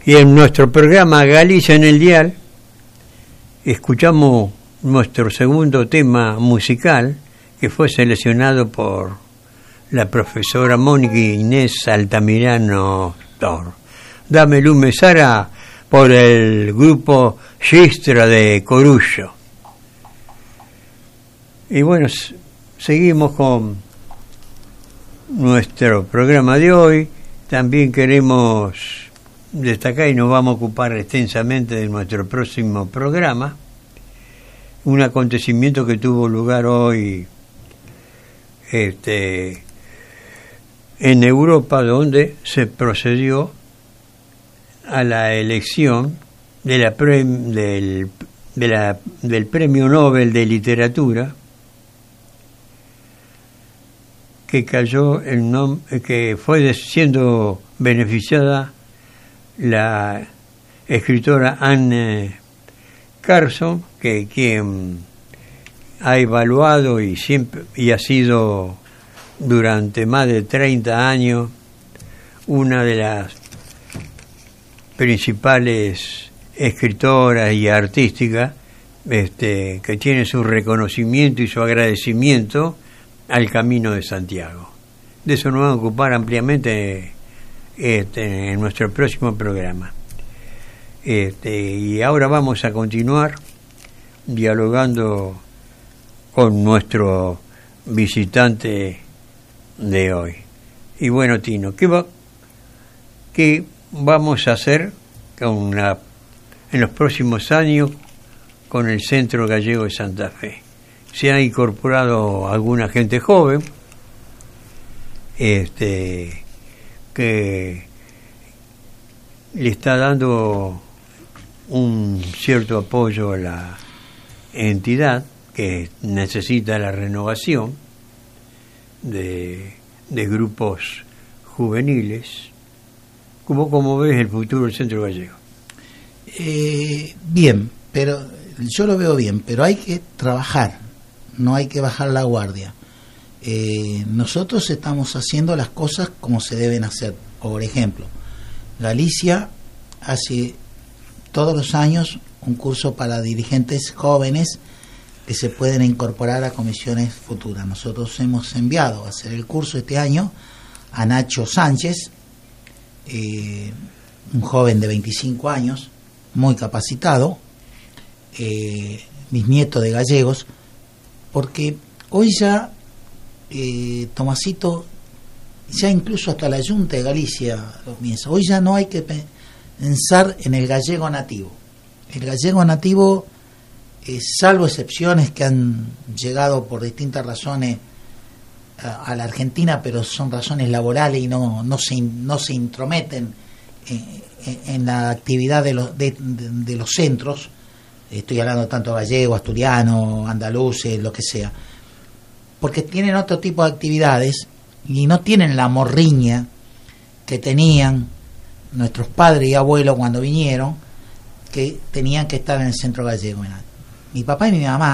Y en nuestro programa Galicia en el Dial escuchamos nuestro segundo tema musical, que fue seleccionado por la profesora Mónica Inés Altamirano Tor. Dame Lume Sara, por el grupo Gistra de Corullo. Y bueno, seguimos con nuestro programa de hoy. También queremos destacar, y nos vamos a ocupar extensamente de nuestro próximo programa, un acontecimiento que tuvo lugar hoy en Europa, donde se procedió a la elección de del Premio Nobel de Literatura, que cayó que fue siendo beneficiada la escritora Anne Carson, quien ha evaluado y ha sido durante más de 30 años una de las principales escritoras y artísticas, que tiene su reconocimiento y su agradecimiento al Camino de Santiago. De eso nos vamos a ocupar ampliamente en nuestro próximo programa. Y ahora vamos a continuar dialogando con nuestro visitante de hoy. Y bueno, Tino, ¿qué vamos a hacer en los próximos años con el Centro Gallego de Santa Fe? Se ha incorporado alguna gente joven que le está dando un cierto apoyo a la entidad, que necesita la renovación de grupos juveniles. ¿Cómo ves el futuro del Centro Gallego? Bien, pero yo lo veo bien, pero hay que trabajar, no hay que bajar la guardia. Nosotros estamos haciendo las cosas como se deben hacer. Por ejemplo, Galicia hace todos los años un curso para dirigentes jóvenes que se pueden incorporar a comisiones futuras. Nosotros hemos enviado a hacer el curso este año a Nacho Sánchez, un joven de 25 años, muy capacitado, bisnieto de gallegos, porque hoy ya, Tomasito, ya incluso hasta la Junta de Galicia lo piensa, hoy ya no hay que pensar en el gallego nativo. El gallego nativo, salvo excepciones que han llegado por distintas razones a la Argentina, pero son razones laborales y no se intrometen en la actividad de los centros. Estoy hablando tanto gallego, asturiano, andaluces, lo que sea, porque tienen otro tipo de actividades y no tienen la morriña que tenían nuestros padres y abuelos cuando vinieron, que tenían que estar en el Centro Gallego. Mi papá y mi mamá